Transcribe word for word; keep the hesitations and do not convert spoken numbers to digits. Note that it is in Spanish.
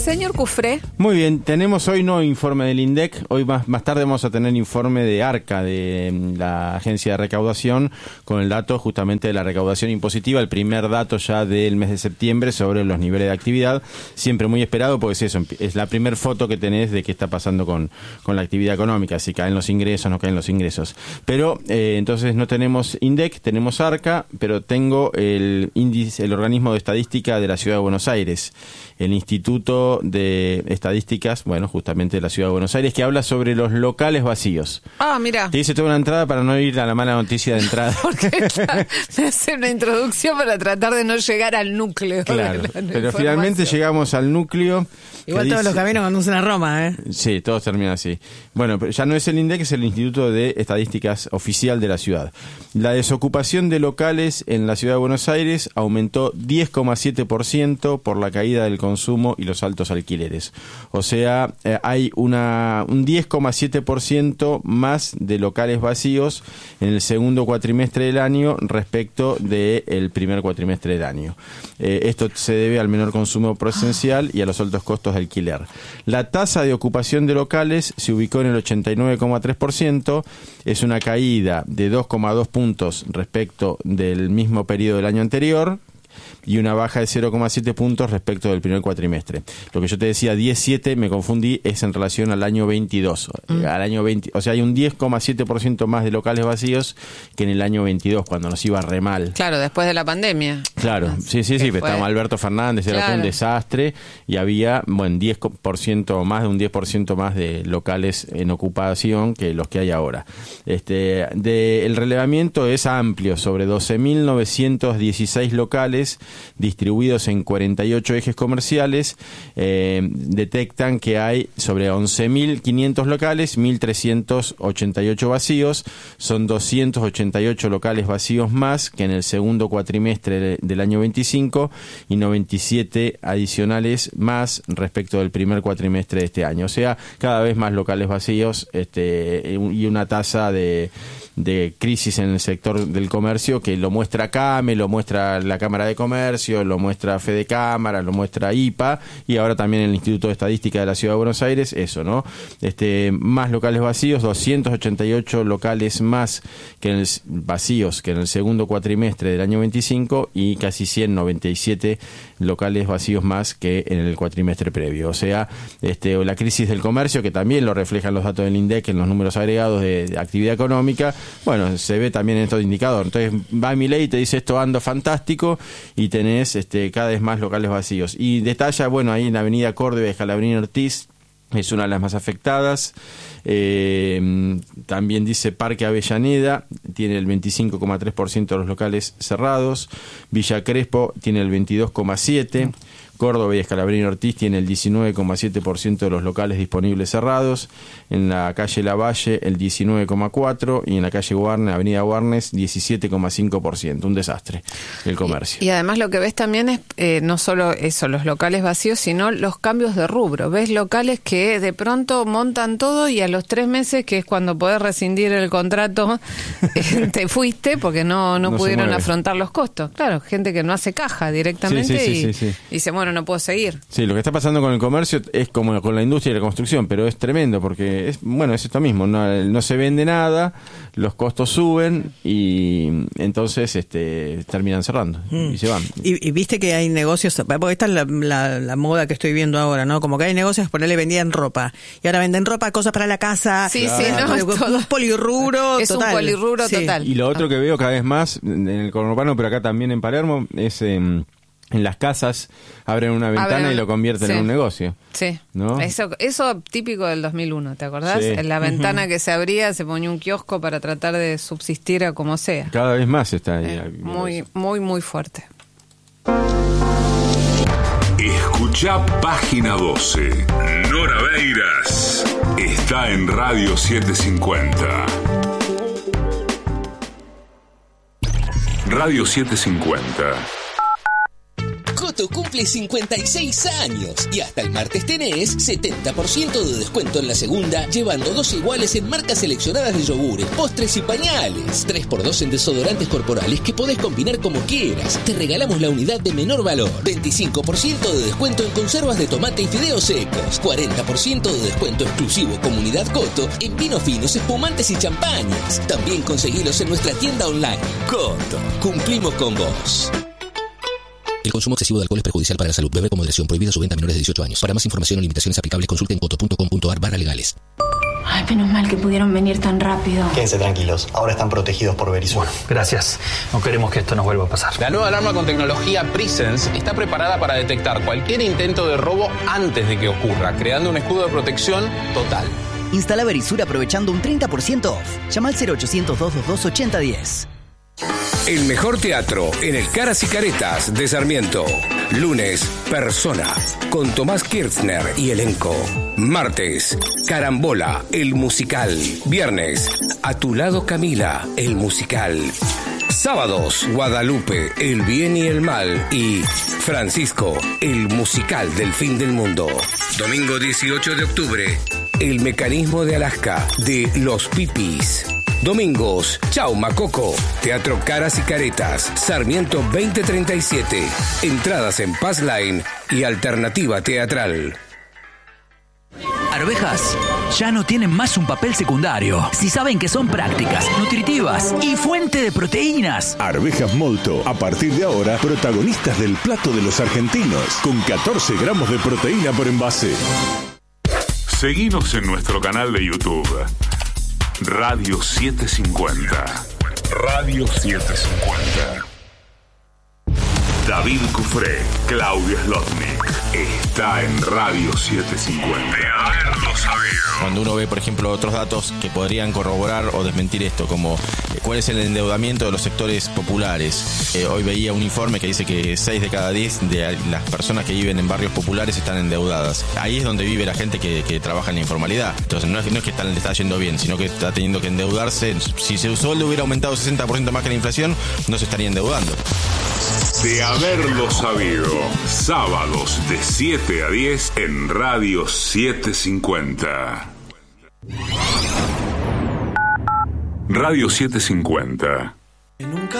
Señor Cufré. Muy bien, tenemos hoy no informe del INDEC, hoy más, más tarde vamos a tener informe de ARCA, de la Agencia de Recaudación, con el dato justamente de la recaudación impositiva, el primer dato ya del mes de septiembre sobre los niveles de actividad, siempre muy esperado porque es eso, es la primer foto que tenés de qué está pasando con, con la actividad económica, si caen los ingresos, no caen los ingresos. Pero eh, entonces no tenemos INDEC, tenemos ARCA, pero tengo el índice, el organismo de estadística de la Ciudad de Buenos Aires, el Instituto de Estadísticas, bueno, justamente de la Ciudad de Buenos Aires, que habla sobre los locales vacíos. Ah, mira. Te hice toda una entrada para no ir a la mala noticia de entrada. Porque claro, me hace una introducción para tratar de no llegar al núcleo. Claro, de la, la pero finalmente llegamos al núcleo. Igual todos dice, los caminos conducen a Roma, ¿eh? Sí, todos terminan así. Bueno, pero ya no es el INDEC, es el Instituto de Estadísticas Oficial de la ciudad. La desocupación de locales en la Ciudad de Buenos Aires aumentó diez coma siete por ciento por la caída del consumo y los altos alquileres. O sea, eh, hay una un diez coma siete por ciento más de locales vacíos en el segundo cuatrimestre del año respecto del primer cuatrimestre del año. Eh, esto se debe al menor consumo presencial y a los altos costos de alquiler. La tasa de ocupación de locales se ubicó en el ochenta y nueve coma tres por ciento, es una caída de dos coma dos puntos respecto del mismo periodo del año anterior, y una baja de cero coma siete puntos respecto del primer cuatrimestre. Lo que yo te decía, diez coma siete, me confundí, es en relación al año veintidós. Mm. Al año veinte, o sea, hay un diez coma siete por ciento más de locales vacíos que en el año veintidós, cuando nos iba re mal. Claro, después de la pandemia. Claro, sí, sí, sí, estaba Alberto Fernández, era claro. un desastre, y había, bueno, diez por ciento más, de un diez por ciento más de locales en ocupación que los que hay ahora. Este, de, el relevamiento es amplio, sobre doce mil novecientos dieciséis locales distribuidos en cuarenta y ocho ejes comerciales, eh, detectan que hay sobre once mil quinientos locales, mil trescientos ochenta y ocho vacíos, son doscientos ochenta y ocho locales vacíos más que en el segundo cuatrimestre de, del año veinticinco y noventa y siete adicionales más respecto del primer cuatrimestre de este año. O sea, cada vez más locales vacíos este, y una tasa de de crisis en el sector del comercio que lo muestra CAME, lo muestra la Cámara de Comercio, lo muestra Fede Cámara, lo muestra I P A y ahora también el Instituto de Estadística de la Ciudad de Buenos Aires, eso, ¿no? Este, más locales vacíos, doscientos ochenta y ocho locales más que en el, vacíos que en el segundo cuatrimestre del año veinticinco y casi ciento noventa y siete locales vacíos más que en el cuatrimestre previo. O sea, este, la crisis del comercio, que también lo reflejan los datos del INDEC en los números agregados de, de actividad económica, bueno, se ve también en estos indicadores. Entonces va Milei y te dice esto anda fantástico y tenés este, cada vez más locales vacíos. Y detalla, bueno, ahí en la avenida Córdoba y Scalabrini Ortiz es una de las más afectadas. Eh, también dice Parque Avellaneda, tiene el veinticinco coma tres por ciento de los locales cerrados. Villa Crespo tiene el veintidós coma siete por ciento. Córdoba y Scalabrini Ortiz tiene el diecinueve coma siete por ciento de los locales disponibles cerrados, en la calle Lavalle el diecinueve coma cuatro por ciento y en la calle Warnes, Avenida Warnes, diecisiete coma cinco por ciento. Un desastre el comercio. Y, y además lo que ves también es eh, no solo eso, los locales vacíos, sino los cambios de rubro. Ves locales que de pronto montan todo y a los tres meses, que es cuando podés rescindir el contrato, eh, te fuiste porque no, no, no pudieron afrontar los costos. Claro, gente que no hace caja directamente sí, sí, y, sí, sí, sí. y dice, bueno, no puedo seguir. Sí, lo que está pasando con el comercio es como con la industria y la construcción, pero es tremendo porque es bueno, es esto mismo, no, no se vende nada, los costos suben y entonces este terminan cerrando mm. y se van. Y, y viste que hay negocios, porque esta es la, la, la moda que estoy viendo ahora, ¿no? Como que hay negocios, por ahí le vendían ropa y ahora venden ropa, cosas para la casa. Sí, claro. sí, no, es todo un polirrubro es total. un polirrubro sí. total. Y lo otro que veo cada vez más en el conurbano, pero acá también en Palermo, es eh, en las casas abren una ventana Abren, y lo convierten sí. en un negocio. Sí, ¿no? eso, eso típico del dos mil uno, ¿te acordás? Sí. En la ventana uh-huh. que se abría se ponía un kiosco para tratar de subsistir a como sea. Cada vez más está ahí. Eh, muy, muy, muy fuerte. Escucha Página doce. Nora Beiras está en Radio setecientos cincuenta. Radio setecientos cincuenta. Coto cumple cincuenta y seis años y hasta el martes tenés setenta por ciento de descuento en la segunda, llevando dos iguales en marcas seleccionadas de yogures, postres y pañales. tres por dos en desodorantes corporales que podés combinar como quieras. Te regalamos la unidad de menor valor. veinticinco por ciento de descuento en conservas de tomate y fideos secos. cuarenta por ciento de descuento exclusivo Comunidad Coto en vinos finos, espumantes y champañas. También conseguilos en nuestra tienda online. Coto, cumplimos con vos. El consumo excesivo de alcohol es perjudicial para la salud. Beber con moderación. Prohibida su venta a menores de dieciocho años. Para más información o limitaciones aplicables, consulte en coto punto com punto a r barra legales. Ay, menos mal que pudieron venir tan rápido. Quédense tranquilos, ahora están protegidos por Verisur. Bueno, gracias. No queremos que esto nos vuelva a pasar. La nueva alarma con tecnología Presence está preparada para detectar cualquier intento de robo antes de que ocurra, creando un escudo de protección total. Instala Verisur aprovechando un treinta por ciento off. Llama al cero ochocientos, doscientos veintidós, ochenta diez. El mejor teatro en el Caras y Caretas de Sarmiento. Lunes, Persona, con Tomás Kirchner y elenco. Martes, Carambola, el musical. Viernes, A tu lado Camila, el musical. Sábados, Guadalupe, el bien y el mal. Y Francisco, el musical del fin del mundo. Domingo dieciocho de octubre, El mecanismo de Alaska, de Los Pipis. Domingos, Chau Macoco, Teatro Caras y Caretas, Sarmiento veinte treinta y siete. Entradas en Pass Line y Alternativa Teatral. Arvejas ya no tienen más un papel secundario. Si saben que son prácticas, nutritivas y fuente de proteínas. Arvejas Molto, a partir de ahora, protagonistas del plato de los argentinos, con catorce gramos de proteína por envase. Seguinos en nuestro canal de YouTube. Radio setecientos cincuenta. Radio setecientos cincuenta. David Cufré, Claudia Slotnick. Está en Radio setecientos cincuenta. De haberlo sabido. Cuando uno ve, por ejemplo, otros datos que podrían corroborar o desmentir esto, como eh, cuál es el endeudamiento de los sectores populares. Eh, hoy veía un informe que dice que seis de cada diez de las personas que viven en barrios populares están endeudadas. Ahí es donde vive la gente que, que trabaja en la informalidad. Entonces no es, no es que está, le está yendo bien, sino que está teniendo que endeudarse. Si su sueldo hubiera aumentado sesenta por ciento más que la inflación, no se estaría endeudando. De haberlo sabido, sábados de siete a diez en Radio setecientos cincuenta. Radio setecientos cincuenta.